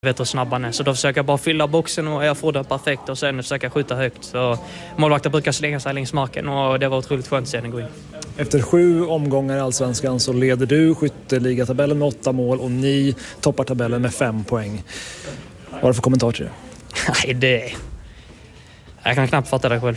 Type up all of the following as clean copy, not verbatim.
vet hur snabb han är, så då försöker jag bara fylla boxen och jag får det perfekt och sen försöka skjuta högt. Så målvakter brukar slänga sig längs marken och det var otroligt skönt att se den gå in. Efter 7 omgångar i Allsvenskan så leder du skytteligatabellen med 8 mål och ni toppar tabellen med 5 poäng. Vad är det för kommentar till det? Nej, jag kan knappt fatta det själv.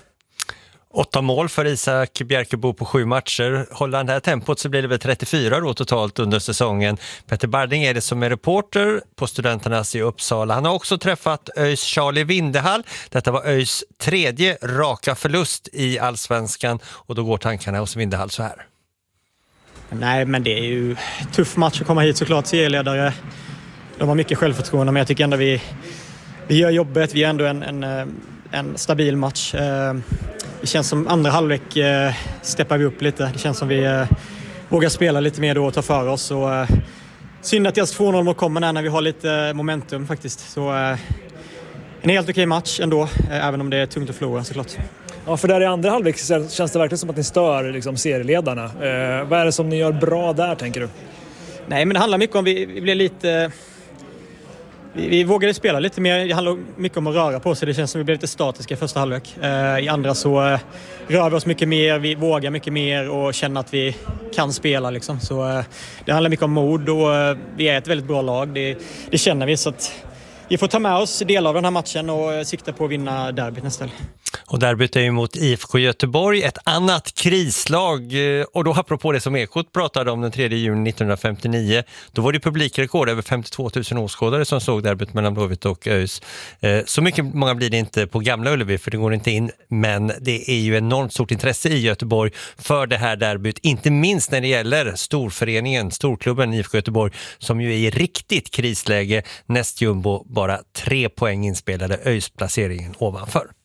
8 mål för Isak Bjärkebo på 7 matcher. Håller han det här tempot så blir det väl 34 då totalt under säsongen. Petter Barding är det som är reporter på Studenternas i Uppsala. Han har också träffat ÖIS Charlie Vindehall. Detta var ÖIS 3:e raka förlust i Allsvenskan och då går tankarna hos Vindehall så här. Nej, men det är ju tuff match att komma hit såklart, serieledare. De har mycket självförtroende, men jag tycker ändå vi gör jobbet. Vi är ändå en stabil match. Det känns som andra halvlek steppar vi upp lite. Det känns som vi vågar spela lite mer då och ta för oss. Och, synd att just 2-0 kommer när vi har lite momentum faktiskt. Så en helt okej match ändå, även om det är tungt att förlora såklart. Ja, för där i andra halvlek känns det verkligen som att ni stör liksom, serieledarna. Vad är det som ni gör bra där, tänker du? Nej, men det handlar mycket om vi blir lite... Vi vågade spela lite mer. Det handlar mycket om att röra på sig. Det känns som att vi blev lite statiska i första halvlek. I andra så rör vi oss mycket mer. Vi vågar mycket mer och känner att vi kan spela. Liksom. Så det handlar mycket om mod och vi är ett väldigt bra lag. Det känner vi. Så att vi får ta med oss delar av den här matchen och sikta på att vinna derbyt nästa helg. Och derbyt är ju mot IFK Göteborg, ett annat krislag. Och då apropå det som Ekot pratade om den 3 juni 1959. Då var det publikrekord, över 52 000 åskådare som såg derbyt mellan Blåvitt och ÖIS. Så många blir det inte på Gamla Ullevi, för det går inte in. Men det är ju enormt stort intresse i Göteborg för det här derbyt. Inte minst när det gäller storföreningen, storklubben IFK Göteborg, som ju är i riktigt krisläge. Näst jumbo bara 3 poäng inspelade, ÖIS placeringen ovanför.